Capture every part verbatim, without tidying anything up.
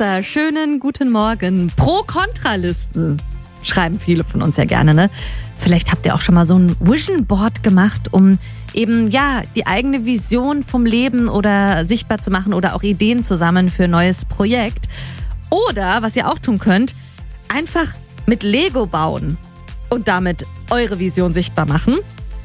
Alexa, schönen guten Morgen. Pro-Kontra-Listen schreiben viele von uns ja gerne, ne? Vielleicht habt ihr auch schon mal so ein Vision Board gemacht, um eben, ja, die eigene Vision vom Leben oder sichtbar zu machen oder auch Ideen zu sammeln für ein neues Projekt. Oder, was ihr auch tun könnt, einfach mit Lego bauen und damit eure Vision sichtbar machen.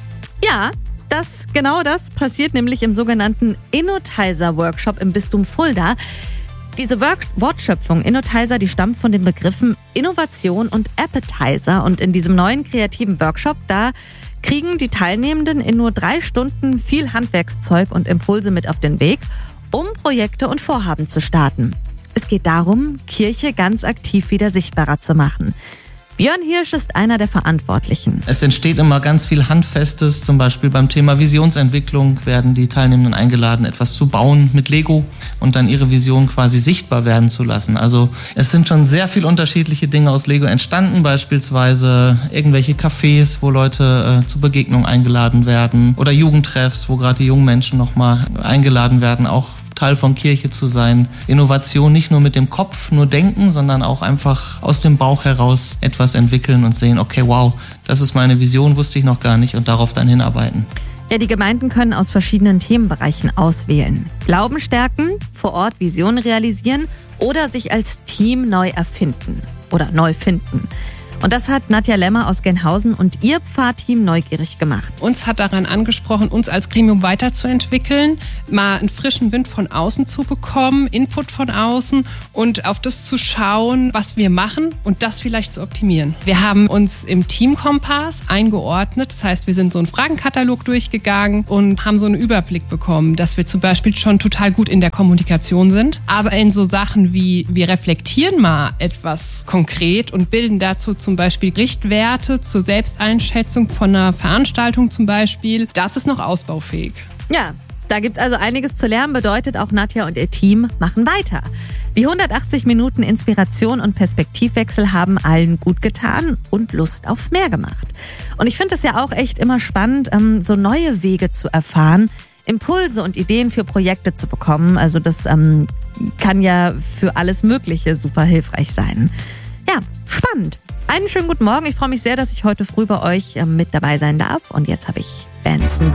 Ja, das, genau das passiert nämlich im sogenannten Innotizer-Workshop im Bistum Fulda. Diese Work- Wortschöpfung Innotizer, die stammt von den Begriffen Innovation und Appetizer. Und in diesem neuen kreativen Workshop, da kriegen die Teilnehmenden in nur drei Stunden viel Handwerkszeug und Impulse mit auf den Weg, um Projekte und Vorhaben zu starten. Es geht darum, Kirche ganz aktiv wieder sichtbarer zu machen. Björn Hirsch ist einer der Verantwortlichen. Es entsteht immer ganz viel Handfestes, zum Beispiel beim Thema Visionsentwicklung werden die Teilnehmenden eingeladen, etwas zu bauen mit Lego und dann ihre Vision quasi sichtbar werden zu lassen. Also es sind schon sehr viel unterschiedliche Dinge aus Lego entstanden, beispielsweise irgendwelche Cafés, wo Leute äh, zu Begegnungen eingeladen werden oder Jugendtreffs, wo gerade die jungen Menschen nochmal eingeladen werden, auch Teil von Kirche zu sein. Innovation nicht nur mit dem Kopf, nur denken, sondern auch einfach aus dem Bauch heraus etwas entwickeln und sehen, okay, wow, das ist meine Vision, wusste ich noch gar nicht und darauf dann hinarbeiten. Ja, die Gemeinden können aus verschiedenen Themenbereichen auswählen. Glauben stärken, vor Ort Visionen realisieren oder sich als Team neu erfinden oder neu finden. Und das hat Nadja Lemmer aus Genhausen und ihr Pfarrteam neugierig gemacht. Uns hat daran angesprochen, uns als Gremium weiterzuentwickeln, mal einen frischen Wind von außen zu bekommen, Input von außen und auf das zu schauen, was wir machen und das vielleicht zu optimieren. Wir haben uns im Teamkompass eingeordnet, das heißt, wir sind so einen Fragenkatalog durchgegangen und haben so einen Überblick bekommen, dass wir zum Beispiel schon total gut in der Kommunikation sind, aber in so Sachen wie, wir reflektieren mal etwas konkret und bilden dazu zum Beispiel Richtwerte zur Selbsteinschätzung von einer Veranstaltung zum Beispiel. Das ist noch ausbaufähig. Ja, da gibt's also einiges zu lernen, bedeutet auch Nadja und ihr Team machen weiter. Die hundertachtzig Minuten Inspiration und Perspektivwechsel haben allen gut getan und Lust auf mehr gemacht. Und ich finde es ja auch echt immer spannend, so neue Wege zu erfahren, Impulse und Ideen für Projekte zu bekommen. Also das ähm, kann ja für alles Mögliche super hilfreich sein. Ja, spannend. Einen schönen guten Morgen. Ich freue mich sehr, dass ich heute früh bei euch äh, mit dabei sein darf. Und jetzt habe ich Benson